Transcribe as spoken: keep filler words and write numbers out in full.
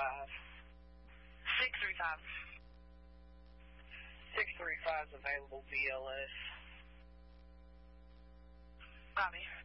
five. six three five. six three five is available V L S. Copy.